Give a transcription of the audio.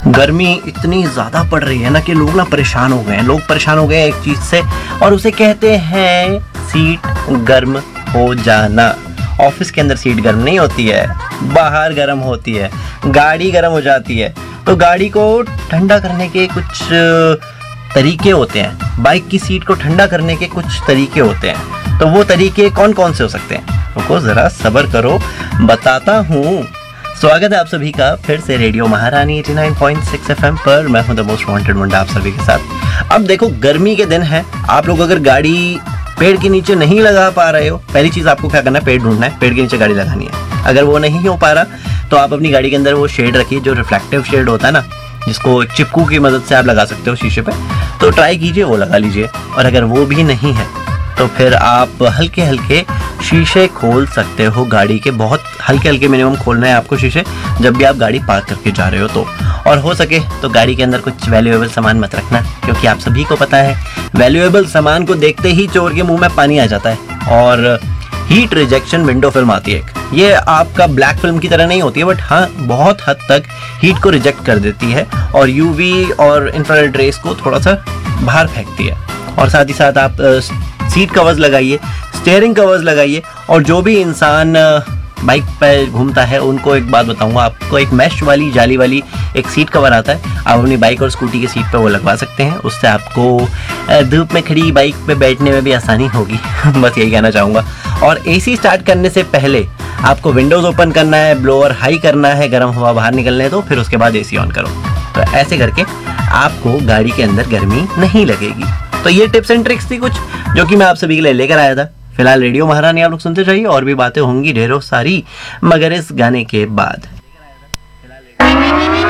गर्मी इतनी ज़्यादा पड़ रही है ना कि लोग परेशान हो गए हैं। लोग परेशान हो गए हैं एक चीज़ से, और उसे कहते हैं सीट गर्म हो जाना। ऑफिस के अंदर सीट गर्म नहीं होती है, बाहर गर्म होती है, गाड़ी गर्म हो जाती है। तो गाड़ी को ठंडा करने के कुछ तरीके होते हैं, बाइक की सीट को ठंडा करने के कुछ तरीके होते हैं। तो वो तरीके कौन कौन से हो सकते हैं? रुको ज़रा सब्र करो, बताता हूँ। स्वागत है आप सभी का फिर से रेडियो महारानी 89.6 FM पर। मैं हूं द मोस्ट वांटेड मुंडा आप सभी के साथ। अब देखो, गर्मी के दिन है, आप लोग अगर गाड़ी पेड़ के नीचे नहीं लगा पा रहे हो, पहली चीज़ आपको क्या करना है, पेड़ ढूंढना है, पेड़ के नीचे गाड़ी लगानी है। अगर वो नहीं हो पा रहा तो आप अपनी गाड़ी के अंदर वो शेड रखिए, जो रिफ्लेक्टिव शेड होता है ना, जिसको चिपकू की मदद से आप लगा सकते हो शीशे पे, तो ट्राई कीजिए, वो लगा लीजिए। और अगर वो भी नहीं है तो फिर आप हल्के हल्के शीशे खोल सकते हो गाड़ी के। बहुत हल्के हल्के मिनिमम खोलना है आपको शीशे, जब भी आप गाड़ी पार्क करके जा रहे हो तो। और हो सके तो गाड़ी के अंदर कुछ वैल्यूएबल सामान मत रखना, क्योंकि आप सभी को पता है वैल्यूएबल सामान को देखते ही चोर के मुंह में पानी आ जाता है। और हीट रिजेक्शन विंडो फिल्म आती है, ये आपका ब्लैक फिल्म की तरह नहीं होती है, बट हाँ बहुत हद तक हीट को रिजेक्ट कर देती है और यूवी और इंफ्रारेड रेस को थोड़ा सा बाहर फेंकती है। और साथ ही साथ आप सीट कवर्स लगाइए, स्टीयरिंग कवर्स लगाइए। और जो भी इंसान बाइक पर घूमता है उनको एक बात बताऊंगा, आपको एक मैश वाली जाली वाली एक सीट कवर आता है, आप अपनी बाइक और स्कूटी की सीट पर वो लगवा सकते हैं। उससे आपको धूप में खड़ी बाइक पे बैठने में भी आसानी होगी। बस यही कहना चाहूँगा। और एसी स्टार्ट करने से पहले आपको विंडोज़ ओपन करना है, ब्लोअर हाई करना है, गर्म हवा बाहर निकलने दो, फिर उसके बाद एसी ऑन करो। तो ऐसे करके आपको गाड़ी के अंदर गर्मी नहीं लगेगी। तो ये टिप्स एंड ट्रिक्स थी कुछ, जो कि मैं आप सभी के लिए लेकर आया था। फिलहाल रेडियो महारानी आप लोग सुनते जाइए, और भी बातें होंगी ढेरों सारी, मगर इस गाने के बाद।